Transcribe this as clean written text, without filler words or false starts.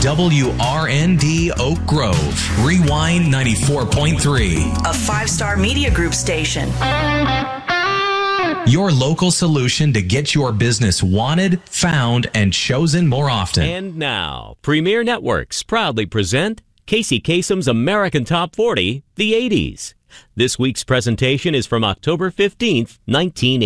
WRND Oak Grove, Rewind 94.3. A 5-star media group station. Your local solution to get your business wanted, found, and chosen more often. And now, Premier Networks proudly present Casey Kasem's American Top 40, the 80s. This week's presentation is from October 15th, 1980.